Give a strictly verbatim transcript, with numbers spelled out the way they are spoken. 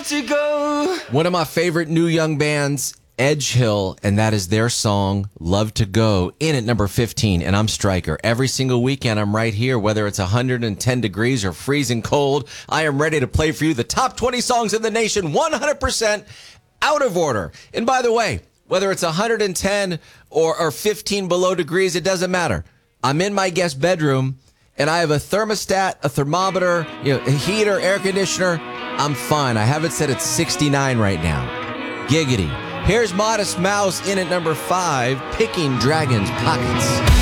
to go. One of my favorite new young bands, Edge Hill, and that is their song, Love to Go, in at number fifteen. And I'm Stryker. Every single weekend, I'm right here, whether it's one hundred ten degrees or freezing cold. I am ready to play for you the top twenty songs in the nation, one hundred percent out of order. And by the way, whether it's one hundred ten or, or fifteen below degrees, it doesn't matter. I'm in my guest bedroom, and I have a thermostat, a thermometer, you know, a heater, air conditioner. I'm fine. I have it set at sixty-nine right now. Giggity. Here's Modest Mouse in at number five, Picking Dragon's Pockets.